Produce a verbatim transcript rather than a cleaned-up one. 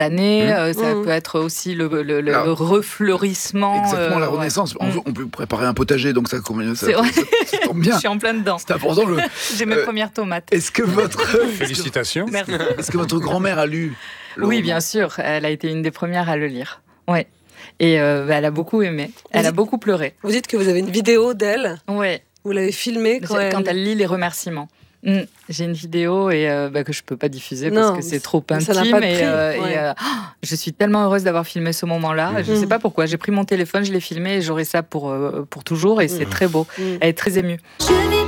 année, Mmh. euh, ça Mmh. peut être aussi le, le, le, Alors, le refleurissement. Exactement, la euh, ouais. Renaissance. On, Mm. on peut préparer un potager, donc ça, ça, C'est ça, vrai. ça, ça tombe bien. Je suis en plein dedans. C'est important. Le... J'ai mes Euh, premières tomates. Est-ce que votre, Félicitations. Merci. est-ce que votre grand-mère a lu le Oui, roman bien sûr. Elle a été une des premières à le lire. Ouais. Et euh, bah, elle a beaucoup aimé. Elle Vous a dites- beaucoup pleuré. Vous dites que vous avez une vidéo d'elle, Ouais. vous l'avez filmée quand, Quand elle... elle lit les remerciements. Mm. J'ai une vidéo et euh, bah, que je peux pas diffuser Non, parce que c'est trop mais ça n'a intime pas de et, prix, euh, ouais. et, euh, oh, je suis tellement heureuse d'avoir filmé ce moment-là. Mmh. Je sais pas pourquoi. J'ai pris mon téléphone, je l'ai filmé et j'aurai ça pour euh, pour toujours et c'est Mmh. très beau. Mmh. Elle est très émue. Je viens